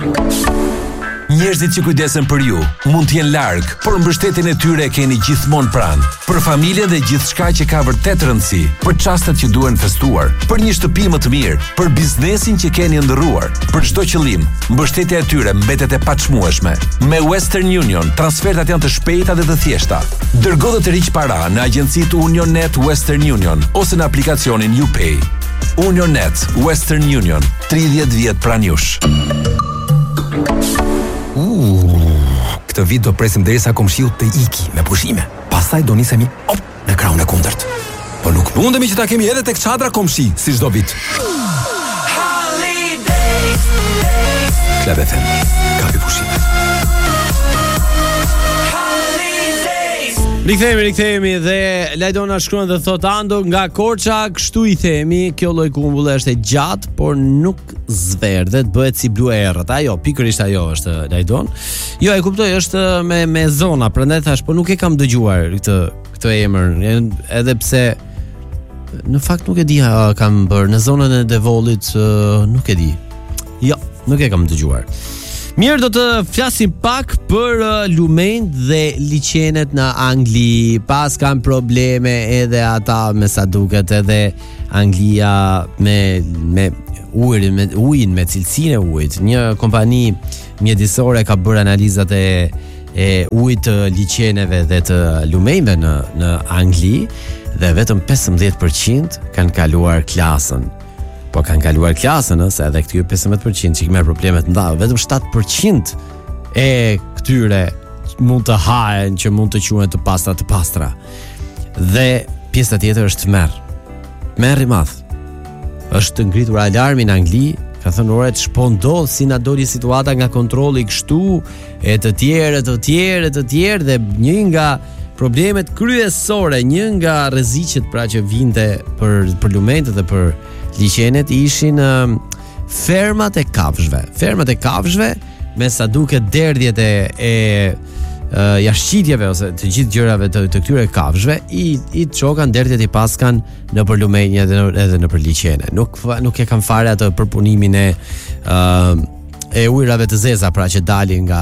Njerëzit që kujdesen për ju mund të jenë larg, por mbështetjen e tyre e keni gjithmonë pranë. Për familjen dhe gjithçka që ka vërtet rëndësi, për çastet që duhen festuar, për një shtëpi më të mirë, për biznesin që keni ndërruar, për çdo qëllim, mbështetja e tyre mbetet e paçmueshme. Me Western Union, transfertat janë të shpejta dhe të thjeshta. Dërgo dhe të riq para në agjencitë UnionNet Western Union ose në aplikacionin UPay. UnionNet Western Union, 30 vjet pranë jush. Këtë vit do presim derisa komshiu të iki me pushime. Pastaj do nisemi në krahun e kundërt. Po nuk mundemi që ta kemi edhe tek çadra komshi, si çdo vit. Club FM, kapi pushime. Rikthehemi dhe Lajdona shkruan dhe thot Ando nga Korça, kështu i themi, kjo lloj kumbulle është e gjatë, por nuk zverdhet, bëhet si blu e errët. Ajo, pikërisht ajo është Lajdon. Jo, e kuptoj, është me zona, prandaj thash, po nuk e kam dëgjuar këtë emër, edhe pse në fakt nuk e di kam bërë në zonën e Devollit, nuk e di. Jo, nuk e kam dëgjuar. Mirë, do të flasim pak për lumenjt dhe liçenet në Angli. Pas kanë probleme edhe ata, me sa duket, edhe Anglia me ujin, me cilësinë e ujit. Një kompani mjedisore ka bërë analizat e ujit të liçeneve dhe të lumenjve në Angli dhe vetëm 15% kanë kaluar klasën. Po kanë kaluar klasën, se edhe këtyre 15% që merr probleme të mëdha, vetëm 7% e këtyre mund të hahen, që mund të quhen të pastra. Dhe pjesa tjetër është merr i madh. Është ngritur alarmi në Angli, ka thënë orët shpondodh si na doli situata nga kontrolli kështu, e të tjerë dhe një nga problemet kryesore, një nga rreziqet pra që vinte për lumenjt dhe për liçenet ishin fermat e kafshëve. Fermat e kafshëve, me sa duket derdhjet e jashqitjeve ose të gjithë gjërave të këtyre kafshëve i çokan derdhjet i paskan në për lumenjë edhe në për liçene. Nuk e kanë fare atë përpunimin e ujrave të zeza, pra që dalin nga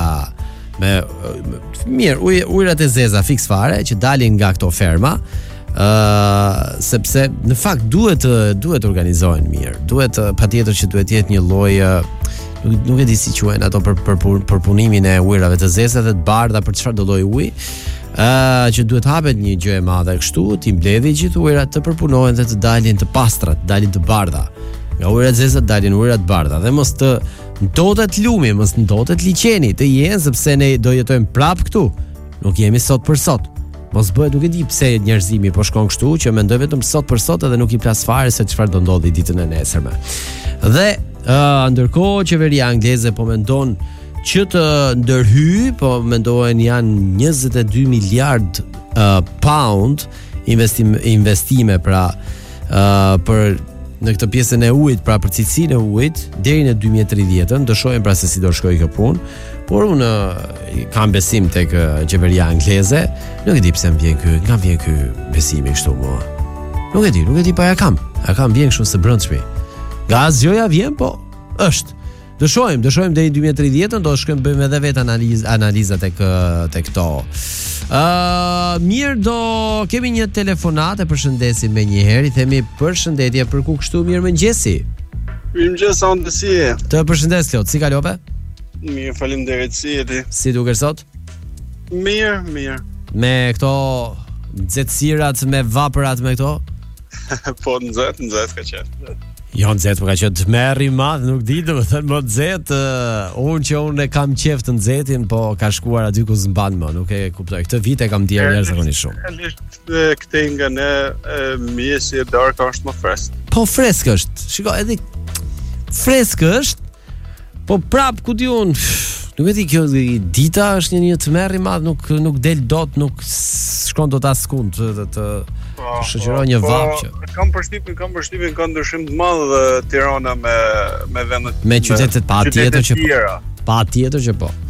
ujrat e zeza fiks fare që dalin nga këto ferma. Sepse në fakt duhet organizohen mirë. Duhet patjetër që duhet jetë një lloj nuk e di si quhen ato për punimin e ujrave të zeza dhe të bardha për çfarë do lloj uji, që duhet hapet një gjë e madhe kështu, ti mbledhi gjithë ujrat të përpunohen dhe të dalin të pastra, të dalin të bardha. Nga ujrat zeza të dalin ujrat të bardha dhe mos të ndotet lumi, mos ndotet liçeni, të jenë, sepse ne do jetojmë prap këtu. Nuk jemi sot për sot. Mos bëhet, nuk e di pse njerëzimi po shkon kështu, që mendoj vetëm sot për sot edhe nuk i plas fare se çfarë do ndodhi ditën e nesërme. Dhe ndërkohë qeveria angleze po mendon që të ndërhyj, po mendohen janë 22 miliard pound investime pra për në këtë pjesën e ujit, pra për cilësinë e ujit deri në 2030-ën, do shohim pra se si do shkojë kjo punë. Por unë kam besim tek qeveria angleze. Nuk e di pse nga vjen ky besimi kështu mua. Nuk e di, pa ja kam vjen kështu së brendshmi. Nga asgjëja vjen, po është. Do shohim deri 2030-ën, do shkojmë bëjmë edhe vetë analiza tek këto. Mirë, do kemi një telefonat, e përshëndesim me një herë, i themi përshëndetje për ku kështu, mirëmëngjesi. Mirëmëngjes, Ande, si je? Të përshëndes Lot, si kalove? Mirë, faleminderit, si jeti? Si duket sot? Mirë. Me këto nxehtësirat, me vapërat, me këto? Po, nxehtë ka qenë. Jo, nxehtë ka qenë të merri madh, nuk di, domethënë më nxehtë. Unë kam qejf të nxehtin, po ka shkuar aty ku s'mban më, nuk e kuptoj. Këtë vit e kam ndier jashtëzakonisht shumë. Këtë nga ne mjesi e darkë është më fresk. Po fresk është. Shiko, edhe fresk është. Po prap ku di unë, nuk e di, kjo dita është një tmerr i madh, nuk del dot, nuk shkon dot askund të shoqëroj një vap që. Kam përshtypjen ka ndryshim të madh Tirana me vendet, me qytetet patjetër që po. Patjetër që po.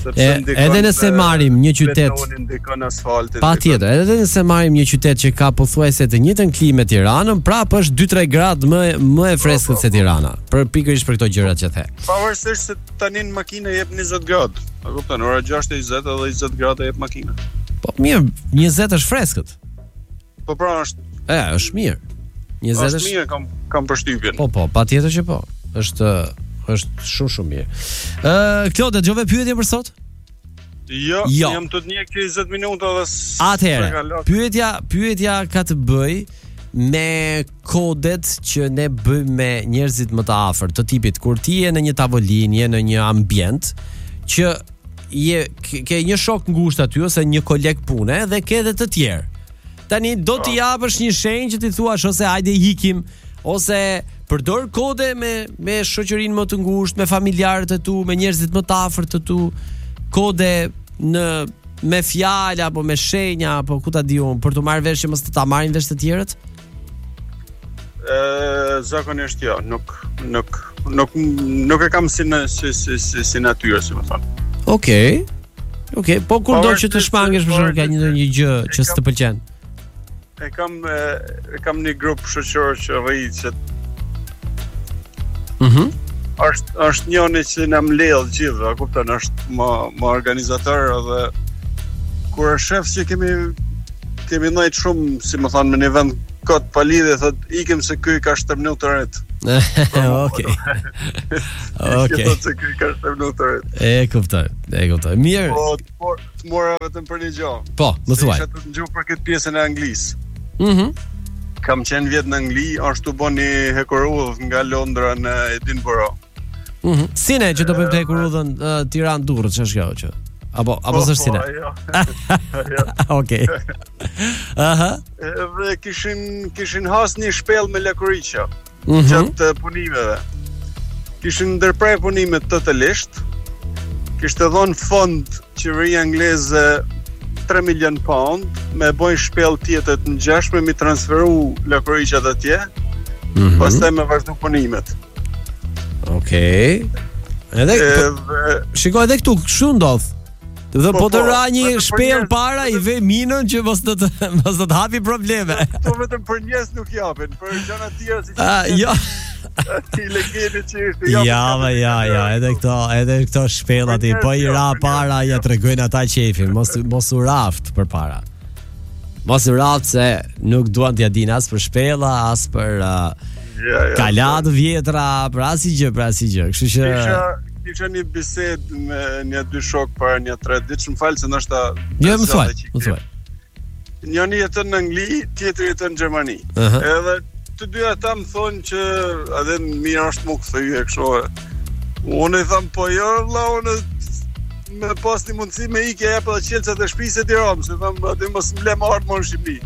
Edhe nëse marrim një qytet, patjetër, edhe nëse marrim një qytet që ka pothuajse të njëjtën klimë me Tiranën, prapë është 2-3 gradë më e freskët se Tirana. Pikërisht për këto gjërat që the. Pavarësisht se tani në makinë jep 20 gradë. A kupton, ora 6:20 edhe 20 gradë jep makina. Po mirë, 20 është freskët. Po pra është. Është mirë. 20 është mirë, kam përshtypjen. Po, patjetër që po. Është shumë mirë. Klode, dëgjove pyetje për sot? Jo, jam të një kjo 20 minuta dhe atëherë, pyetja ka të bëj me kodet që ne bëjmë me njerëzit më të afërt, të tipit kur ti je në një tavolinë, je në një ambient që ke një shok ngushtë aty ose një koleg pune dhe ke edhe të tjerë. Tani do t'i japësh një shenjë që ti thuash ose hajde ikim, ose përdor kode me shoqërinë më të ngushtë, me familjarët e tu, me njerëzit më të afërt të tu, kode me fjalë apo me shenja apo ku ta di unë, për të marrë vesh që mos të ta marrin vesh të tjerët? Zakonisht jo, nuk e kam si natyrë, si më thonë. Okej, po kur do që të shmangesh për shkak ka një gjë që s'të pëlqen? E kam një grup shoqëror që rrit që është njëri që na mbledh gjithë, a kupton, është më organizator dhe kur e shef që kemi ndajt shumë, si më thon, me një vend kot pa lidhje, thot ikim se ky ka 7 minuta ret. Okej. Se ky ka 7 minuta ret. E kuptoj. Mirë. Po të mora vetëm për një gjë. Po, më thuaj. Isha të dëgjoj për këtë pjesën e Anglisë. Kam qenë vjet në Angli, ashtu bën një hekurudh nga Londra në Edinburgh. Sine që do bëjmë të hekurudhën Tiranë-Durrës, ç'është kjo që? Apo s'është sine? Okej. Dhe kishin has një shpellë me lakuriçe gjatë punimeve. Kishin ndërprer punimet totalisht. Kishte dhënë fond qeveria angleze 3 milion pound me bojnë shpellë tjetër të ngjashme, mi transferu lakuriçat atje. Pastaj me vazhdu punimet. Okej. Shikoj edhe këtu kështu ndodh. Do po të ra një shpellë para i ve minën që mos do të hapi probleme. To vetëm për njerëz nuk japin, për gjëra të tjera siç jo. Ti legjeni që është Ja, edhe këto shpellat i po i ra para ja tregojnë ata qefin, mos u raft për para. Mos u raft se nuk duan t'ja din as për shpella, as për kalat vjetra, për asgjë. Kështu që kisha një bisedë me një dy shok para një 3 ditë, më fal se ndoshta më thuaj. Njëri jeton në Angli, tjetri jeton në Gjermani. Edhe të dy ata më thonë që edhe mirë është më kthye kështu. Unë i tham po jo, vëlla, unë me pas një mundësi me ikje jap edhe qelçat e shtëpisë e Tiranës, se tham aty mos mblem ardh më në Shqipëri.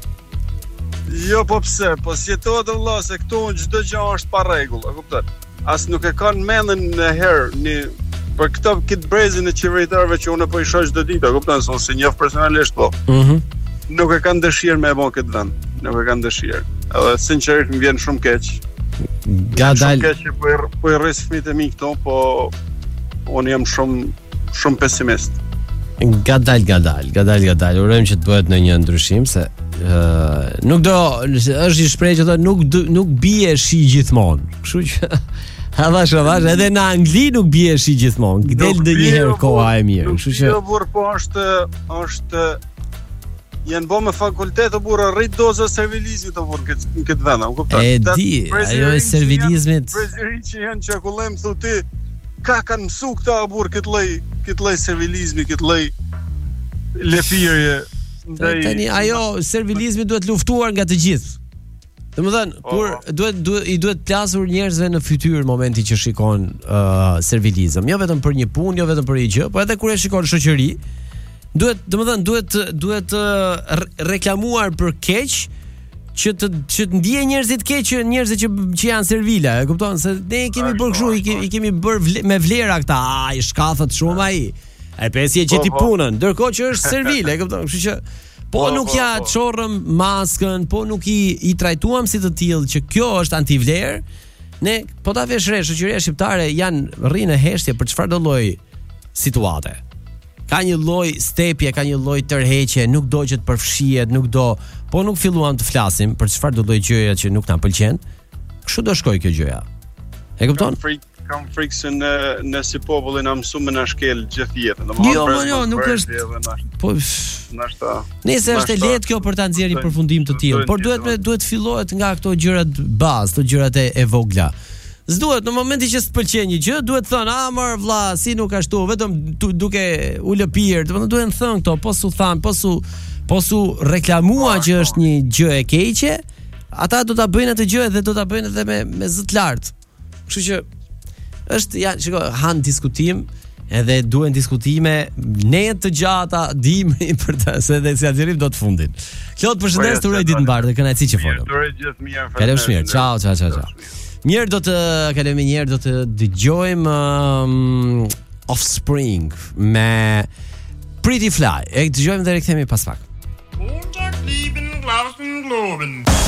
Jo, po pse? Po sjetohet vëlla se këtu çdo gjë është pa rregull, e kupton? As nuk e kanë mendën në herë për këtë brezin e qeveritarëve që unë po i shoh çdo ditë, e kupton, se njoh personalisht po. Nuk e kanë dëshirë me bën këtë vend. Nuk e kanë dëshirë. Edhe sinqerisht më vjen shumë keq. Shumë keq që po i rris fëmijët e mi këto, po unë jam shumë pesimist. Gadal. Urojmë që të bëhet në një ndryshim se nuk do, është një shprehje që thotë nuk bie shi gjithmonë. Kështu që avash, edhe në Angli nuk bie shi gjithmonë. Del ndonjëherë koha e mirë. Kështu që jo burr, po është janë bë me fakultet të burrë rrit doza servilizmit të burrë në këtë vend, u kupton? E di, ajo e servilizmit. Prezeri që janë çakullim thotë ka kanë mësu këta burrë këtë lloj servilizmi, këtë lloj lëfirje. Tani ajo servilizmi duhet luftuar nga të gjithë. Domethënë, kur duhet plasur njerëzve në fytyrë momenti që shikon servilizëm, jo vetëm për një punë, jo vetëm për një gjë, por edhe kur e shikon shoqëri, duhet reklamuar për keq që të ndiejë njerëzit keq, njerëzit që janë servila, e kupton se ne kemi bërë kështu, i kemi bërë me vlera këta, ai shkafët shumë ai. Ai pesi e gjeti punën, ndërkohë që është servil, e kupton, kështu që po nuk ja çorrëm maskën, po nuk i trajtuam si të tillë që kjo është antivlerë. Ne po ta vesh re, shoqëria shqiptare rrinë heshtje për çfarëdo lloj situate. ka një lloj stepje, ka një lloj tërheqje, nuk do që të përfshihet, nuk do, po nuk filluam të flasim për çfarë do lloj gjëja që nuk na pëlqen. Kështu do shkoj kjo gjëja. E kupton? Kam frikë se në si popullin na mësuam me na shkel gjithë jetën. Jo, nuk është. Po nëse është e lehtë kjo për ta nxjerrë një përfundim të tillë, por duhet fillohet nga këto gjërat bazë, këto gjërat e vogla. S'duhet në momentin që s'pëlqen një gjë, duhet të thënë, "Mor vlla, si nuk ashtu", vetëm duke u lëpir, domethënë duhen thënë këto, po su than, po su reklamua që është një gjë e keqe, ata do ta bëjnë atë gjë dhe do ta bëjnë edhe me zë të lartë. Kështu që është shikoj, han diskutim, edhe duhen diskutime ne të gjata dimri për të se dhe si atë do të fundin. Klot, përshëndes, të uroj ditë mbarë dhe kënaqësi që folëm. Uroj gjithë mirë. Kalojmë mirë. Ciao. Mirë, do të dëgjojmë Offspring me Pretty Fly. E dëgjojmë dhe rikthehemi pas pak.